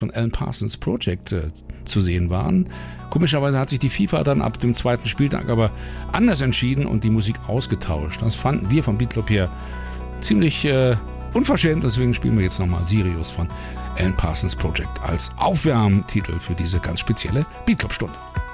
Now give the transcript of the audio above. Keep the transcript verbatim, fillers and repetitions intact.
von Alan Parsons Project äh, zu sehen waren. Komischerweise hat sich die FIFA dann ab dem zweiten Spieltag aber anders entschieden und die Musik ausgetauscht. Das fanden wir vom Beat Club hier ziemlich äh, unverschämt, deswegen spielen wir jetzt nochmal Sirius von Alan Parsons Project als Aufwärmtitel für diese ganz spezielle Beat Club Stunde.